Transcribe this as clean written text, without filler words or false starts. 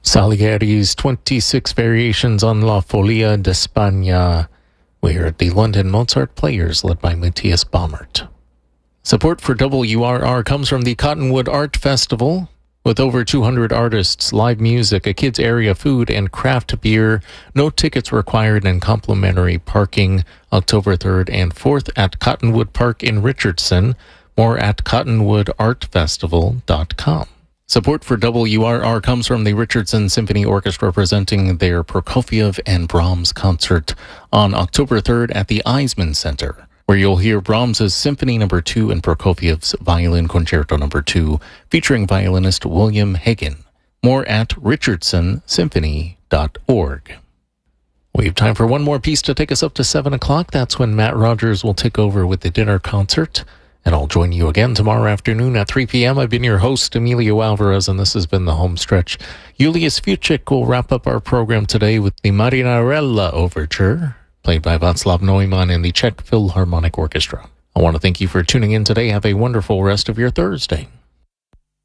Salieri's 26 Variations on La Folia d'Espagna. We're at the London Mozart Players, led by Matthias Baumert. Support for WRR comes from the Cottonwood Art Festival. With over 200 artists, live music, a kids area, food, and craft beer. No tickets required and complimentary parking. October 3rd and 4th at Cottonwood Park in Richardson. More at cottonwoodartfestival.com. Support for WRR comes from the Richardson Symphony Orchestra presenting their Prokofiev and Brahms concert on October 3rd at the Eisman Center, where you'll hear Brahms' Symphony No. 2 and Prokofiev's Violin Concerto No. 2, featuring violinist William Hagen. More at richardsonsymphony.org. We have time for one more piece to take us up to 7 o'clock. That's when Matt Rogers will take over with the dinner concert. And I'll join you again tomorrow afternoon at 3 p.m. I've been your host, Emilio Alvarez, and this has been The Home Stretch. Julius Fuchik will wrap up our program today with the Marinarella Overture, played by Václav Neumann and the Czech Philharmonic Orchestra. I want to thank you for tuning in today. Have a wonderful rest of your Thursday.